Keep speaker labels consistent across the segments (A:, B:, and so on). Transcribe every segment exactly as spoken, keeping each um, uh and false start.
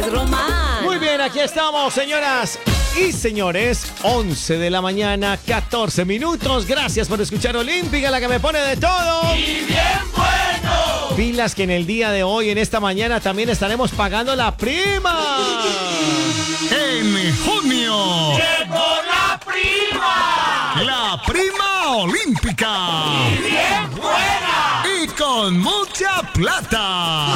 A: Román.
B: Muy bien, aquí estamos, señoras y señores. once de la mañana, catorce minutos. Gracias por escuchar Olímpica, la que me pone de todo.
C: ¡Y bien bueno!
B: Pilas que en el día de hoy, en esta mañana, también estaremos pagando la prima.
D: En junio,
C: ¡Llegó la prima!
D: la prima olímpica.
C: ¡Y bien buena!
D: Y con mucha plata.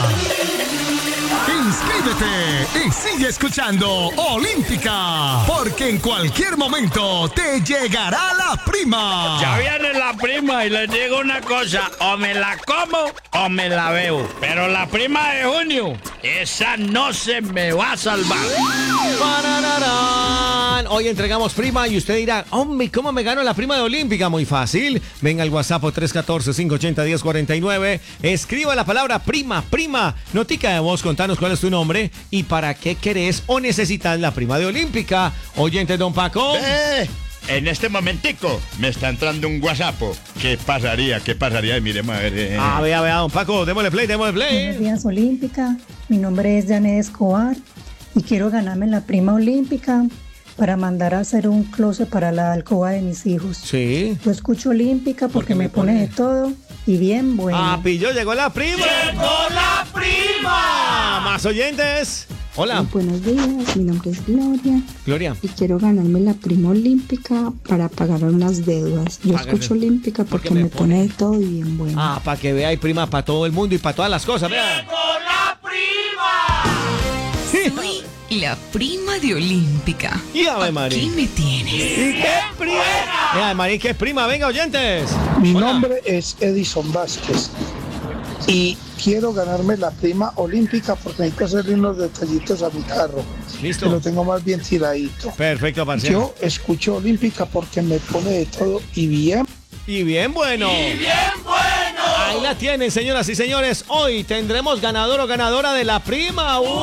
D: Inscríbete y sigue escuchando Olímpica, porque en cualquier momento te llegará la prima.
E: Ya viene la prima y les digo una cosa, o me la como o me la veo. Pero la prima de junio, esa no se me va a salvar.
B: ¡Parararán! Hoy entregamos prima y usted dirá, hombre, ¿cómo me gano la prima de Olímpica? Muy fácil. Venga al WhatsApp tres uno cuatro, cinco ocho cero, uno cero cuatro nueve. Escriba la palabra prima, prima. Notica de voz, contanos cuál es tu nombre y para qué querés o necesitas la prima de Olímpica. Oyente, don Paco.
E: Eh, en este momentico me está entrando un WhatsApp. ¿Qué pasaría? ¿Qué pasaría? Miremos a ver. eh.
B: Ah, vea, vea, don Paco, démosle play, démosle
F: Buenos
B: play.
F: días, Olímpica. Mi nombre es Janet Escobar y quiero ganarme la prima olímpica para mandar a hacer un closet para la alcoba de mis hijos.
B: Sí.
F: Yo escucho Olímpica porque me pone de todo y bien bueno.
B: Ah, pillo, llegó la prima.
C: ¡Llegó la prima!
B: Más oyentes. Hola,
G: Buenos días, mi nombre es Gloria
B: Gloria.
G: y quiero ganarme la prima olímpica para pagar unas deudas. Yo
B: Págase.
G: escucho olímpica porque me pone de todo y bien bueno.
B: Ah, para que vea, hay prima para todo el mundo y para todas las cosas, vea.
C: ¡Llegó la prima!
A: Soy la prima de Olímpica.
B: Y Ave
A: Aquí
B: María.
A: me tienes.
B: ¿Y qué prima? Y Ave María, ¿qué prima? Venga, oyentes.
H: Mi
B: Hola.
H: nombre es Edison Vázquez y quiero ganarme la prima olímpica porque necesito hacerle unos detallitos a mi carro.
B: Listo.
H: Que lo tengo más bien tiradito.
B: Perfecto, parcero.
H: Yo escucho olímpica porque me pone de todo y bien.
B: Y bien bueno.
C: ¡Y bien bueno!
B: Ahí la tienen, señoras y señores. Hoy tendremos ganador o ganadora de la prima. ¡Uh!